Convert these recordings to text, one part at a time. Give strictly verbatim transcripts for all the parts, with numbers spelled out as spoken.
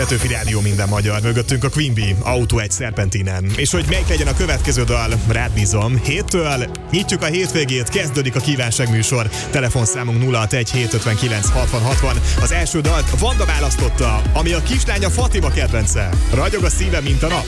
Petőfi Rádió, minden magyar. Mögöttünk a Queen Bee, Autó egy szerpentinen. És hogy melyik legyen a következő dal, rád bízom. Héttől nyitjuk a hétvégét, kezdődik a kívánságműsor. Telefonszámunk nulla hat egy hét ötvenkilenc hatvan hatvan. Az első dalt Vanda választotta, ami a kislánya Fatima kedvence. Ragyog a szívem, mint a nap.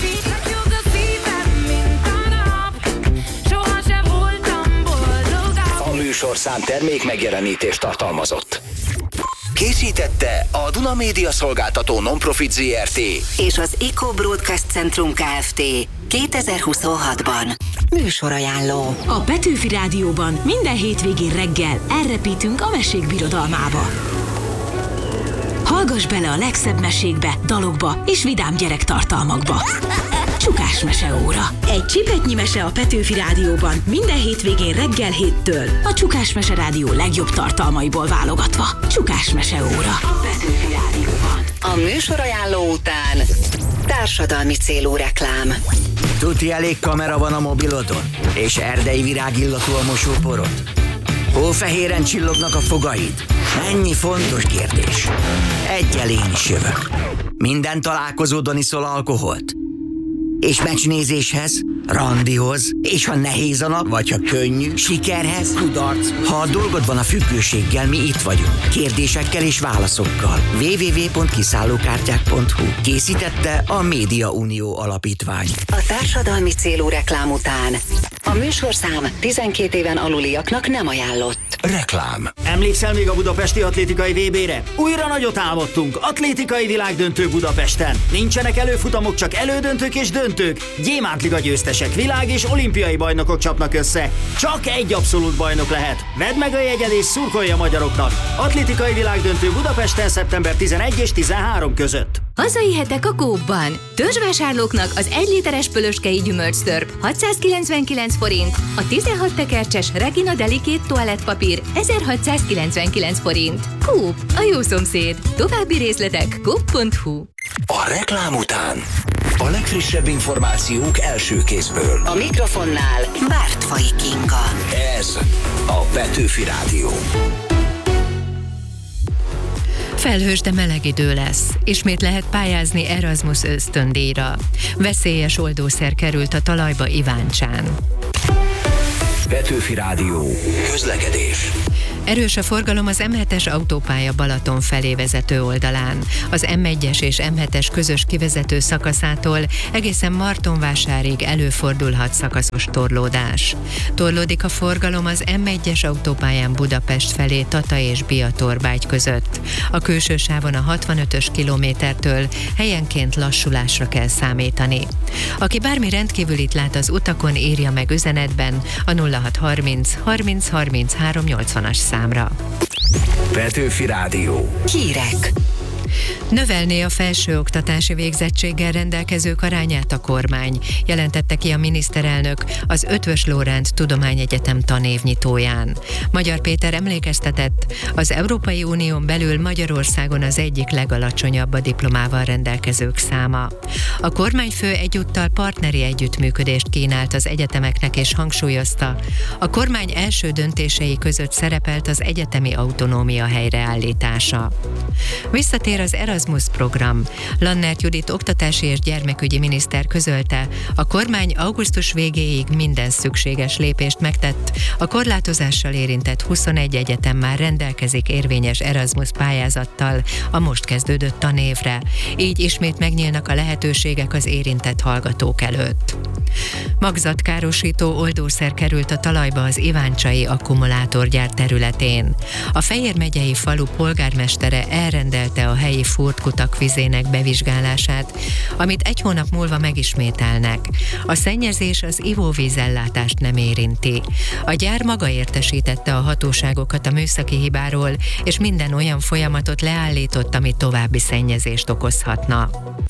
A műsorszám termék megjelenítést tartalmazott. Készítette a Duna Média Szolgáltató Non-Profit zé er té és az Eco Broadcast Centrum Kft. kétezer-huszonhatban. Műsorajánló. A Petőfi Rádióban minden hétvégén reggel elrepítünk a mesék birodalmába. Hallgass bele a legszebb mesékbe, dalokba és vidám gyerektartalmakba. Csukás meseóra. Egy csipetnyi mese a Petőfi Rádióban minden hétvégén reggel héttől. A Csukás Mese Rádió legjobb tartalmaiból válogatva. Csukás meseóra. A Petőfi Rádióban. A műsorajánló után társadalmi célú reklám. Tuti elég kamera van a mobilodon? És erdei virágillatú a mosóporod? Hófehéren csillognak a fogaid? Ennyi fontos kérdés. Egyel én is jövök. Minden találkozódon iszol alkoholt? És meccsnézéshez, randihoz, és ha nehéz a nap, vagy ha könnyű, sikerhez, kudarc. Ha a dolgod van a függőséggel, mi itt vagyunk. Kérdésekkel és válaszokkal. double-u double-u double-u pont kiszállókártyák pont hu. Készítette a Média Unió Alapítvány. A társadalmi célú reklám után a műsorszám tizenkét éven aluliaknak nem ajánlott. Reklám. Emlékszel még a budapesti atlétikai vé bére? Újra nagyot álmodtunk. Atlétikai világdöntő Budapesten. Nincsenek előfutamok, csak elődöntők és döntők. Gyémántliga győztesek, világ és olimpiai bajnokok csapnak össze. Csak egy abszolút bajnok lehet. Vedd meg a jegyed és szurkolj a magyaroknak. Atlétikai világdöntő Budapesten szeptember tizenegy és tizenhárom között. Hazai hetek a Coop-ban. Törzsvásárlóknak az egy literes pölöskei gyümölcstörp hatszázkilencvenkilenc forint, a tizenhat tekercses Regina Delicate toalettpapír ezerhatszázkilencvenkilenc forint. Coop, a jó szomszéd. További részletek coop pont hu. A reklám után a legfrissebb információk első kézből. A mikrofonnál Bártfai Kinga. Ez a Petőfi Rádió. Felhős, de meleg idő lesz. Ismét lehet pályázni Erasmus ösztöndíjra. Veszélyes oldószer került a talajba Iváncsán. Petőfi Rádió. Közlekedés. Erős a forgalom az em hetes autópálya Balaton felé vezető oldalán. Az em egyes és em hetes közös kivezető szakaszától egészen Martonvásárig előfordulhat szakaszos torlódás. Torlódik a forgalom az em egyes autópályán Budapest felé Tata és Biatorbágy között. A külső sávon a hatvanötös kilométertől helyenként lassulásra kell számítani. Aki bármi rendkívülit lát az utakon, írja meg üzenetben a nulla hat harminc harminc harminchárom nyolcvanas számra. Petőfi Rádió. Hírek. Növelné a felsőoktatási végzettséggel rendelkezők arányát a kormány, jelentette ki a miniszterelnök az Eötvös Loránd Tudományegyetem tanévnyitóján. Magyar Péter emlékeztetett, az Európai Unión belül Magyarországon az egyik legalacsonyabb a diplomával rendelkezők száma. A kormányfő egyúttal partneri együttműködést kínált az egyetemeknek és hangsúlyozta, a kormány első döntései között szerepelt az egyetemi autonómia helyreállítása. Visszatér az Erasmus program. Lannert Judit oktatási és gyermekügyi miniszter közölte, a kormány augusztus végéig minden szükséges lépést megtett, a korlátozással érintett huszonegy egyetem már rendelkezik érvényes Erasmus pályázattal a most kezdődött tanévre, így ismét megnyílnak a lehetőségek az érintett hallgatók előtt. Magzatkárosító oldószer került a talajba az iváncsai akkumulátorgyár területén. A Fejér megyei falu polgármestere elrendelte a helyi furtkutak vizének bevizsgálását, amit egy hónap múlva megismételnek. A szennyezés az ivóvízellátást nem érinti. A gyár maga értesítette a hatóságokat a műszaki hibáról, és minden olyan folyamatot leállított, ami további szennyezést okozhatna.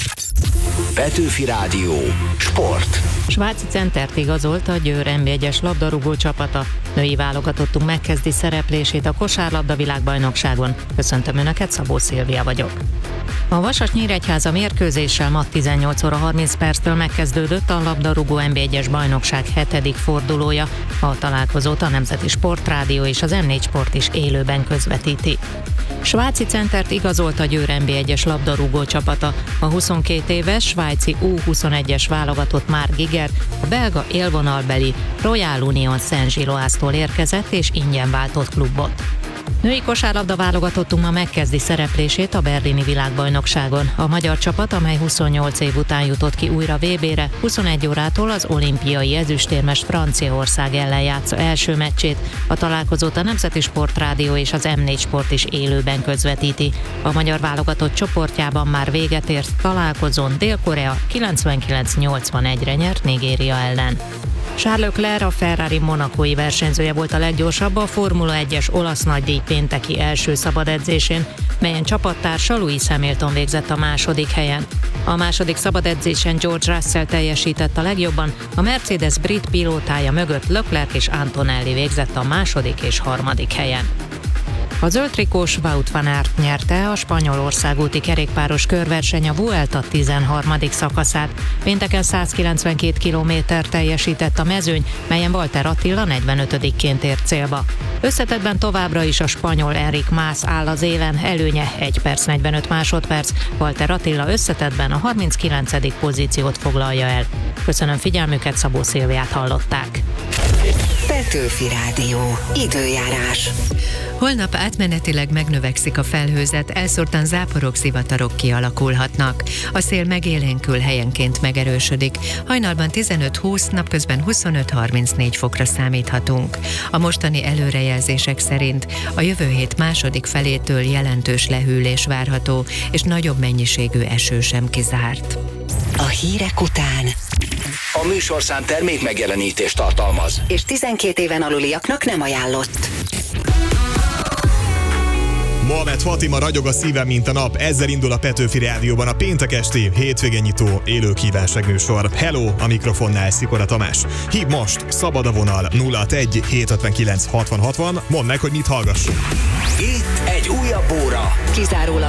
Petőfi Rádió. Sport. Svájci centert igazolta a Győr en bé egyes labdarúgó csapata. Női válogatottunk megkezdi szereplését a kosárlabda világbajnokságon. Köszöntöm Önöket, Szabó Szilvia vagyok. A Vasas-Nyíregyháza mérkőzéssel ma tizennyolc óra harminc perctől megkezdődött a labdarúgó en bé egyes bajnokság hetedik fordulója. A találkozót a Nemzeti Sportrádió és az em négy Sport is élőben közvetíti. Svájci centert igazolt a Győr en bé egyes labdarúgó csapata. A huszonkét éves svájci U huszonegyes válogatott Marc Giger a belga élvonalbeli Royal Union Saint-Gilloise-tól érkezett és ingyen váltott klubot. Női kosárlabda válogatottunk ma megkezdi szereplését a berlini világbajnokságon. A magyar csapat, amely huszonnyolc év után jutott ki újra vé bére, huszonegy órától az olimpiai ezüstérmes Franciaország ellen játsza első meccsét. A találkozót a Nemzeti Sportrádió és az em négy Sport is élőben közvetíti. A magyar válogatott csoportjában már véget ért találkozón Dél-Korea kilencvenkilenc nyolcvanegyre nyert Nigéria ellen. Charles Leclerc, a Ferrari monacói versenyzője volt a leggyorsabb a Formula egyes olasz nagydíj pénteki első szabad edzésén, melyen csapattársa Lewis Hamilton végzett a második helyen. A második szabad edzésen George Russell teljesített a legjobban, a Mercedes brit pilótája mögött Leclerc és Antonelli végzett a második és harmadik helyen. A zöldtrikós Wout van Aert nyerte a Spanyolország úti kerékpáros körverseny a Vuelta tizenharmadik szakaszát. Pénteken százkilencvenkét kilométer teljesített a mezőny, melyen Walter Attila negyvenötödikként ért célba. Összetettben továbbra is a spanyol Enric Mas áll az élen, előnye egy perc negyvenöt másodperc, Walter Attila összetettben a harminckilencedik pozíciót foglalja el. Köszönöm figyelmüket, Szabó Szilviát hallották. Petőfi Rádió. Időjárás. Holnap átmenetileg megnövekszik a felhőzet, elszórtan záporok, zivatarok kialakulhatnak. A szél megélénkül, helyenként megerősödik. Hajnalban tizenöt-húsz, napközben huszonöt-harmincnégy fokra számíthatunk. A mostani előrejelzések szerint a jövő hét második felétől jelentős lehűlés várható, és nagyobb mennyiségű eső sem kizárt. A hírek után A műsorszám termék megjelenítést tartalmaz, és tizenkét éven aluliaknak nem ajánlott. Mohamed Fatima ragyog a szívem, mint a nap. Ezzel indul a Petőfi Rádióban a péntek esti hétvégén nyitó élő kívánságműsor. Hello, a mikrofonnál Szikora Tamás. Hív most, szabad a vonal nulla hatvanegy hétszázhetvenkilenc hatvan hatvan. Mondd meg, hogy mit hallgassunk. itt egy újabb óra. Kizárólag